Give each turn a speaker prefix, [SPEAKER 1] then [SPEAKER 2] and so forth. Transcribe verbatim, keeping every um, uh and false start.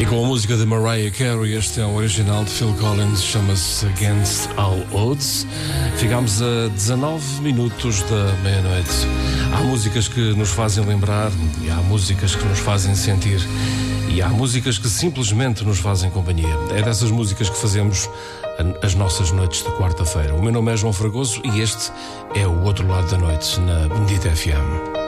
[SPEAKER 1] E com a música de Mariah Carey, este é o original de Phil Collins, chama-se Against All Odds. Ficámos a dezanove minutos da meia-noite. Há músicas que nos fazem lembrar e há músicas que nos fazem sentir. E há músicas que simplesmente nos fazem companhia. É dessas músicas que fazemos as nossas noites de quarta-feira. O meu nome é João Fragoso e este é o Outro Lado da Noite, na Bendita F M.